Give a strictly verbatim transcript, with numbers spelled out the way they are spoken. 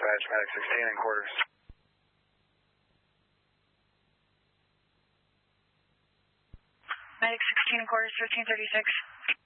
dispatch, Medic sixteen in quarters. Medic sixteen in quarters, fifteen thirty-six.